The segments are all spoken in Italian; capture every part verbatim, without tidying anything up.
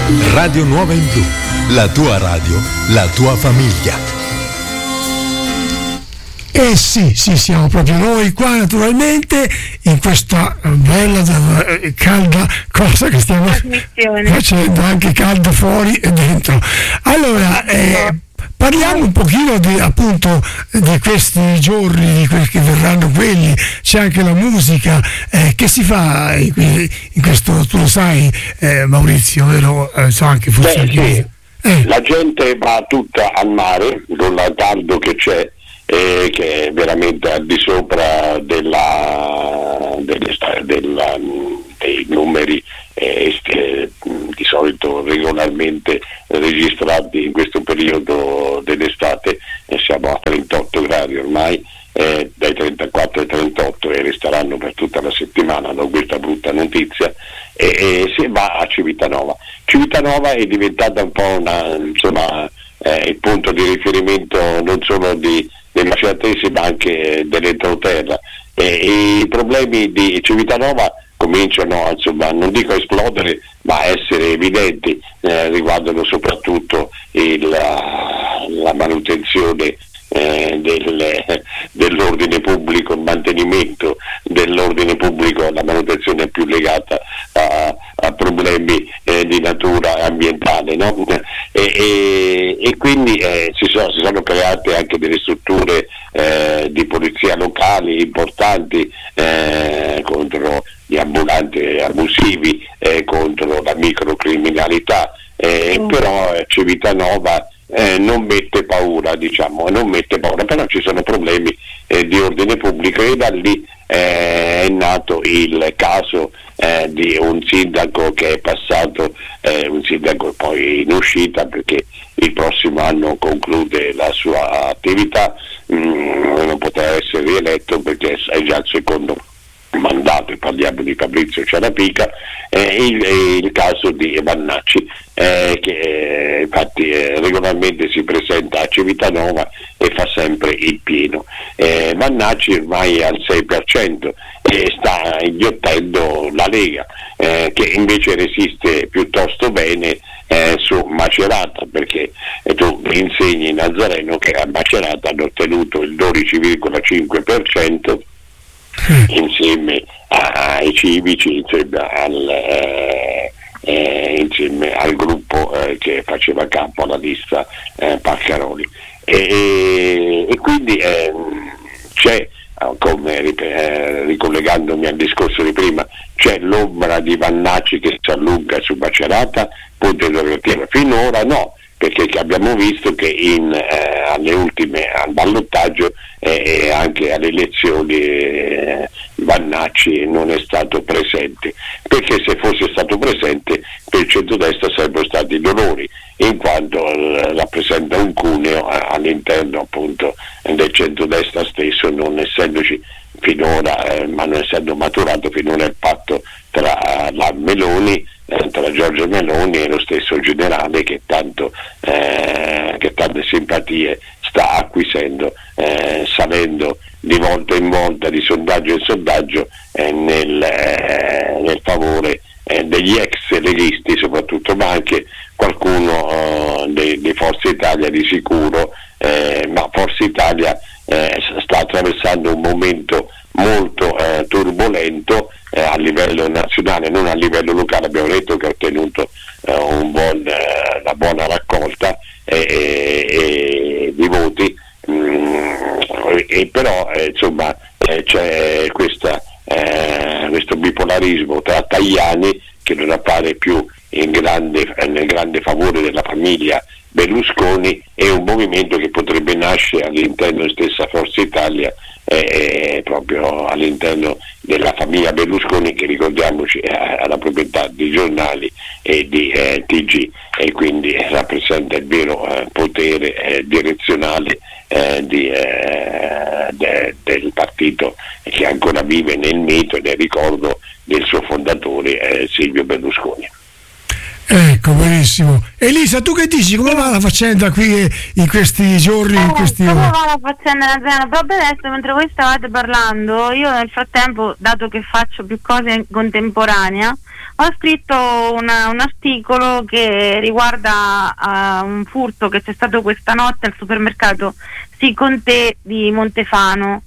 Radio Nuova in Blu, la tua radio, la tua famiglia. Eh sì, sì, siamo proprio noi qua naturalmente in questa bella eh, calda cosa che stiamo facendo, anche caldo fuori e dentro. Allora, eh, parliamo un pochino di, appunto di questi giorni, di quelli che verranno quelli, c'è anche la musica, eh, che si fa in, in questo, tu lo sai eh, Maurizio, vero? Eh, so anche forse Beh, sì. eh. La gente va tutta al mare con il caldo che c'è, eh, che è veramente al di sopra della, delle, della, dei numeri eh, eh, di solito regolarmente registrati in questo periodo dell'estate, e siamo a trentotto gradi ormai, eh, dai trentaquattro ai trentotto, e resteranno per tutta la settimana da questa brutta notizia, e, e si va a Civitanova. Civitanova è diventata un po' una, insomma, eh, il punto di riferimento non solo di dei maceratesi ma anche dell'entroterra, e, e i problemi di Civitanova cominciano, insomma, non dico a esplodere, ma a essere evidenti, eh, riguardano soprattutto il, la, la manutenzione eh, del, dell'ordine pubblico, il mantenimento dell'ordine pubblico, la manutenzione più legata a, a problemi eh, di natura ambientale, no? e, e, e quindi eh, si, sono, si sono create anche delle strutture eh, di polizia locali importanti eh, contro gli ambulanti abusivi, eh, contro la microcriminalità, eh, mm. però eh, Civitanova eh, non mette paura, diciamo, non mette paura, però ci sono problemi eh, di ordine pubblico, e da lì eh, è nato il caso eh, di un sindaco che è passato, eh, un sindaco poi in uscita perché il prossimo anno conclude la sua attività, mh, non potrà essere rieletto perché è già il secondo mandato, e parliamo di Fabrizio Ciarapica, eh, il, il caso di Vannacci, eh, che eh, infatti eh, regolarmente si presenta a Civitanova e fa sempre il pieno. eh, Vannacci ormai è al sei per cento e sta inghiottendo la Lega, eh, che invece resiste piuttosto bene eh, su Macerata, perché eh, tu insegni Nazareno che a Macerata hanno ottenuto il dodici virgola cinque per cento insieme ai civici, insieme al, eh, eh, insieme al gruppo eh, che faceva capo alla lista eh, Paccaroli, e, e quindi eh, c'è, come eh, ricollegandomi al discorso di prima, c'è l'ombra di Vannacci che si allunga su Macerata, punto interrogativo. Finora no, perché abbiamo visto che in, eh, alle ultime, al ballottaggio eh, e anche alle elezioni eh, Vannacci non è stato presente, perché se fosse stato presente per il centrodestra sarebbero stati dolori, in quanto eh, rappresenta un cuneo eh, all'interno appunto del centrodestra stesso, non essendoci finora, eh, ma non essendo maturato finora il patto tra la Meloni, tra Giorgia Meloni e lo stesso generale che tanto eh, che tante simpatie sta acquisendo, eh, salendo di volta in volta, di sondaggio in sondaggio, eh, nel, eh, nel favore eh, degli ex leghisti soprattutto, ma anche qualcuno eh, dei, dei Forza Italia di sicuro, eh, ma Forza Italia eh, sta attraversando un momento molto eh, turbolento eh, a livello nazionale, non a livello locale. Abbiamo detto che ha ottenuto eh, un buon, eh, una buona raccolta eh, eh, di voti, mh, e però eh, insomma eh, c'è questa, eh, questo bipolarismo tra Tajani, che non appare più in grande, nel grande favore della famiglia Berlusconi, e un movimento che potrebbe nascere all'interno della stessa Forza Italia, eh, proprio all'interno della famiglia Berlusconi, che ricordiamoci ha la proprietà di giornali e di eh, T G, e quindi rappresenta il vero eh, potere eh, direzionale eh, di, eh, de, del partito, che ancora vive nel mito e nel ricordo del suo fondatore eh, Silvio Berlusconi. Ecco, benissimo. Elisa, tu che dici? Come va la faccenda qui in questi giorni? Eh, in questi come va la faccenda nazionale? Proprio adesso, mentre voi stavate parlando, io nel frattempo, dato che faccio più cose in contemporanea, ho scritto una, un articolo che riguarda uh, un furto che c'è stato questa notte al supermercato Siconte di Montefano.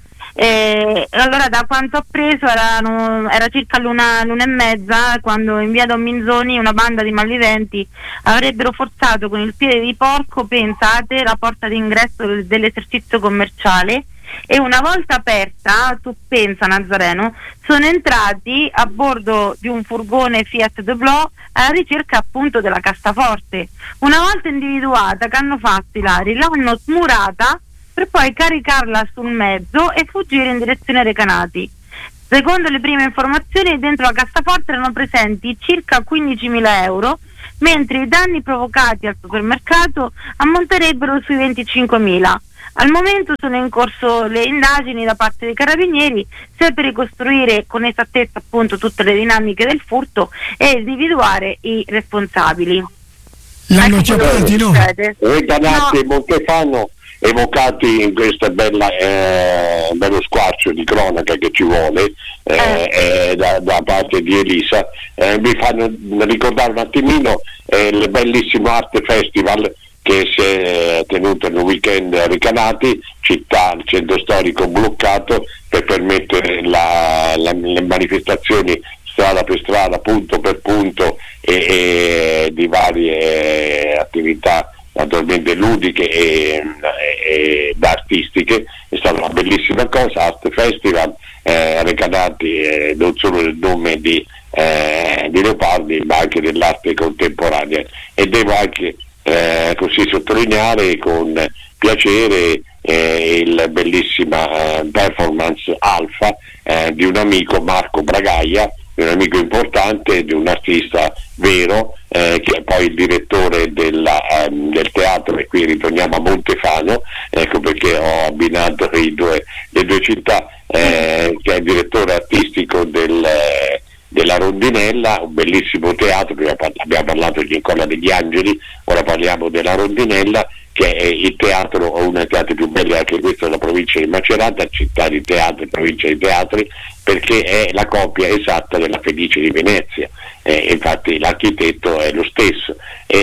E allora, da quanto ho preso, erano, era circa l'una, l'una e mezza quando in via Don Minzoni una banda di malviventi avrebbero forzato con il piede di porco, pensate, la porta d'ingresso del, dell'esercizio commerciale, e una volta aperta, tu pensa Nazareno, sono entrati a bordo di un furgone Fiat Doblò alla ricerca appunto della cassaforte. Una volta individuata, che hanno fatto i ladri? L'hanno smurata per poi caricarla sul mezzo e fuggire in direzione Recanati. Secondo le prime informazioni, dentro la cassaforte erano presenti circa quindicimila euro, mentre i danni provocati al supermercato ammonterebbero sui venticinquemila. Al momento sono in corso le indagini da parte dei carabinieri, sia per ricostruire con esattezza appunto tutte le dinamiche del furto e individuare i responsabili. L'hanno chiamati, no? Recanati e Montefano evocati in questo bella, eh, bello squarcio di cronaca che ci vuole eh, eh, da, da parte di Elisa, eh, mi fanno ricordare un attimino eh, il bellissimo Arte Festival che si è tenuto nel weekend a Recanati, città, il centro storico bloccato per permettere la, la, le manifestazioni strada per strada, punto per punto e, e di varie attività naturalmente ludiche e, e, e artistiche. È stata una bellissima cosa. Art Festival, eh, Recanati, eh, non solo il nome di, eh, di Leopardi ma anche dell'arte contemporanea, e devo anche eh, così sottolineare con piacere eh, il bellissima eh, performance alfa eh, di un amico, Marco Bragaia, un amico importante, di un artista vero, eh, che è poi il direttore della, um, del teatro, e qui ritorniamo a Montefano, ecco perché ho abbinato i due, le due città, eh, che è il direttore artistico del, eh, della Rondinella, un bellissimo teatro. Prima abbiamo parlato di Nicola degli Angeli, ora parliamo della Rondinella, che è il teatro, uno dei teatri più belli anche questo della provincia di Macerata, città di teatri, provincia di teatri, perché è la copia esatta della Fenice di Venezia, eh, infatti l'architetto è lo stesso.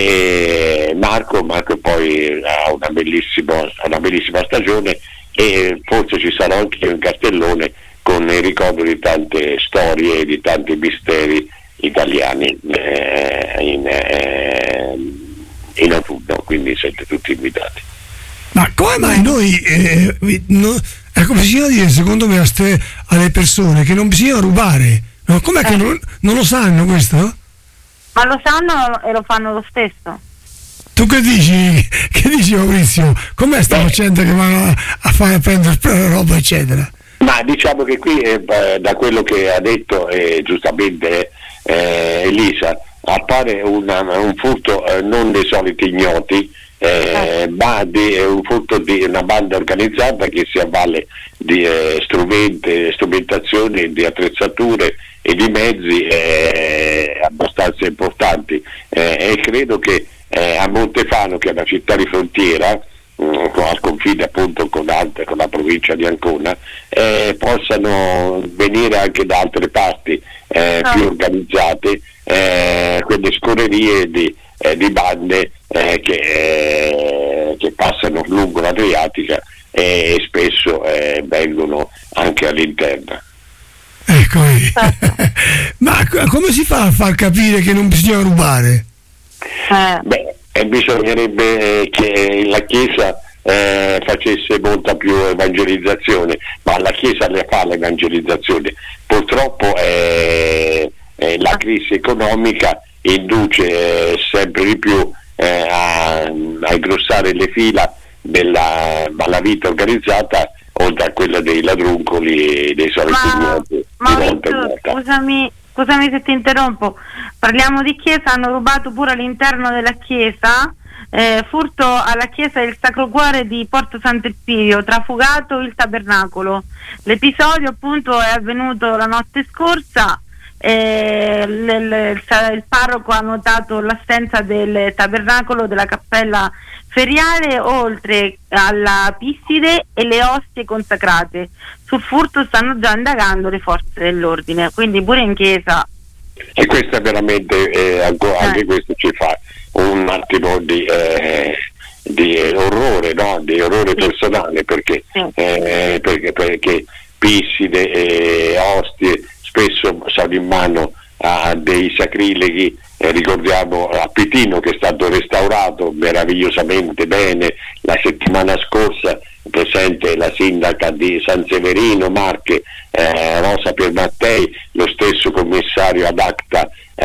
E Marco, Marco poi ha una bellissima, una bellissima stagione, e forse ci sarò anche io in Castellone con il ricordo di tante storie e di tanti misteri italiani eh, in, eh, in autunno, quindi siete tutti invitati. Ma come mai noi eh, no, ecco, bisogna dire secondo me a ste, alle persone che non bisogna rubare, no? Com'è eh. che non, non lo sanno questo? Ma lo sanno e lo fanno lo stesso. Tu che dici, che dici Maurizio? Com'è sta gente che vanno a, a fare a prendere roba eccetera? Ma diciamo che qui eh, da quello che ha detto eh, giustamente eh, Elisa, appare una, un furto eh, non dei soliti ignoti, eh, ma di, eh, un furto di una banda organizzata che si avvale di eh, strumenti, strumentazioni, di attrezzature e di mezzi eh, abbastanza importanti, eh, e credo che eh, a Montefano, che è una città di frontiera, al confine appunto con, altre, con la provincia di Ancona, eh, possano venire anche da altre parti eh, più organizzate eh, quelle scorrerie di, eh, di bande eh, che, eh, che passano lungo l'Adriatica e, e spesso eh, vengono anche all'interno. Ecco, ma come si fa a far capire che non bisogna rubare? Eh. Beh, e bisognerebbe che la Chiesa eh, facesse molta più evangelizzazione, ma la Chiesa le fa l'evangelizzazione. Purtroppo eh, eh, la crisi economica induce eh, sempre di più eh, a, a ingrossare le fila della malavita organizzata, oltre a quella dei ladruncoli e dei soliti ignoti. Ma scusami, scusami se ti interrompo, parliamo di chiesa, hanno rubato pure all'interno della chiesa, eh, furto alla chiesa del Sacro Cuore di Porto Sant'Elpidio, trafugato il tabernacolo. L'episodio appunto è avvenuto la notte scorsa, eh, l- l- il parroco ha notato l'assenza del tabernacolo della cappella feriale, oltre alla pisside e le ostie consacrate. Sul furto stanno già indagando le forze dell'ordine, quindi pure in chiesa E questo è veramente, eh, anche, anche questo ci fa un attimo di, eh, di orrore, no? Di orrore personale, perché, eh, perché, perché Pisside e Ostie spesso sono in mano a dei sacrileghi. Eh, ricordiamo a Pitino, che è stato restaurato meravigliosamente bene la settimana scorsa, presente la sindaca di San Severino Marche, eh, Rosa Piermattei, lo stesso commissario ad acta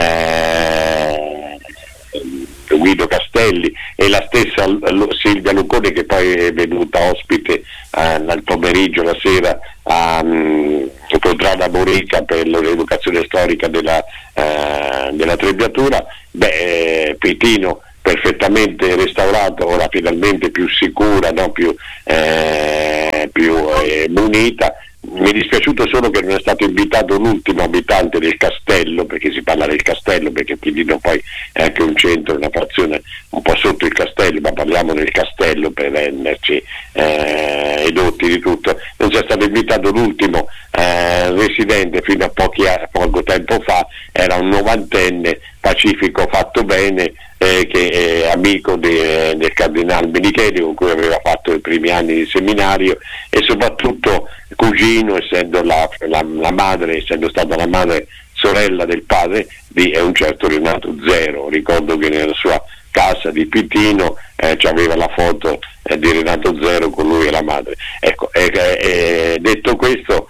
eh, Guido Castelli e la stessa Silvia Lucone, che poi è venuta ospite eh, al pomeriggio, la sera a um, Contrada Morica per l'educazione storica della, uh, della Trebbiatura. Beh, eh, Pitino perfettamente restaurato, ora finalmente più sicura, no? più, eh, più eh, munita. Mi è dispiaciuto solo che non è stato invitato l'ultimo abitante del castello, perché si parla del castello, perché Pitino poi è anche un centro, una frazione un po' sotto il castello, ma parliamo del castello per renderci eh, edotti di tutto. Non c'è stato invitato l'ultimo eh, residente fino a pochi a poco tempo fa, era un novantenne pacifico fatto bene, eh, che è amico de, del cardinale Menicheli, con cui aveva fatto i primi anni di seminario, e soprattutto cugino, essendo la, la, la madre, essendo stata la madre sorella del padre di un certo Renato Zero. Ricordo che nella sua casa di Pitino eh, c'aveva la foto eh, di Renato Zero con lui e la madre. Ecco, eh, eh, detto questo,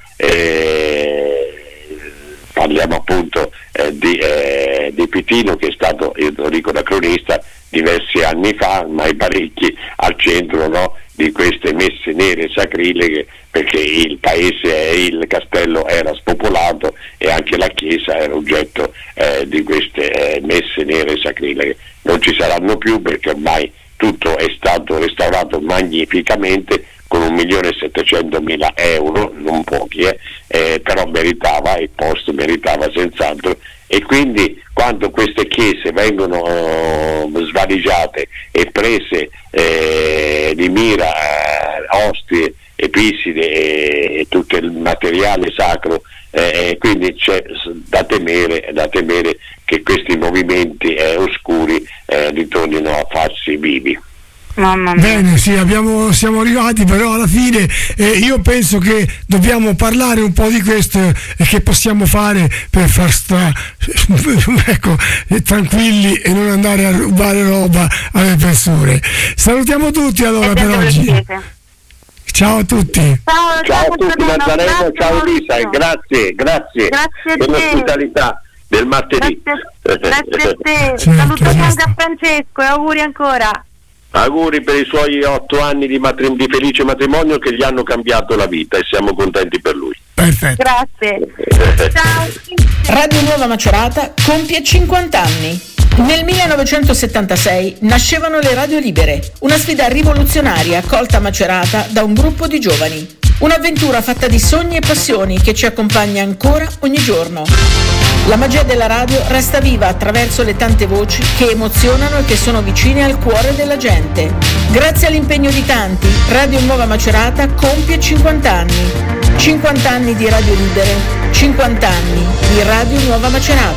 eh, parliamo appunto eh, di, eh, di Pitino, che è stato, io lo dico da cronista, diversi anni fa, ormai parecchi, al centro, no, di queste messe nere sacrileghe, perché il paese e il castello era spopolato e anche la chiesa era oggetto eh, di queste eh, messe nere sacrileghe. Non ci saranno più, perché ormai tutto è stato restaurato magnificamente con un milione e settecentomila euro, non pochi, eh, eh, però meritava, il posto meritava senz'altro. E quindi quando queste chiese vengono uh, svaligiate e prese eh, di mira eh, Ostie e Pisside e, e tutto il materiale sacro, eh, quindi c'è da temere, da temere che questi movimenti eh, oscuri eh, ritornino a farsi vivi. Mamma mia. Bene, sì, abbiamo, siamo arrivati, però alla fine eh, io penso che dobbiamo parlare un po' di questo e che possiamo fare per far stare ecco, tranquilli e non andare a rubare roba alle persone. Salutiamo tutti allora per oggi. Ciao a tutti. Ciao, ciao a tutti, Nazareno, ciao Lisa, e grazie, grazie, grazie per l'ospitalità del martedì. Grazie, grazie a te. Saluto anche a Francesco e auguri ancora. Auguri per i suoi otto anni di, matrim- di felice matrimonio, che gli hanno cambiato la vita, e siamo contenti per lui. Perfetto. Grazie. Ciao. Radio Nuova Macerata compie cinquanta anni. Nel millenovecentosettantasei nascevano le Radio Libere, una sfida rivoluzionaria accolta a Macerata da un gruppo di giovani. Un'avventura fatta di sogni e passioni che ci accompagna ancora ogni giorno. La magia della radio resta viva attraverso le tante voci che emozionano e che sono vicine al cuore della gente. Grazie all'impegno di tanti, Radio Nuova Macerata compie cinquanta anni. cinquanta anni di Radio Libere, cinquanta anni di Radio Nuova Macerata.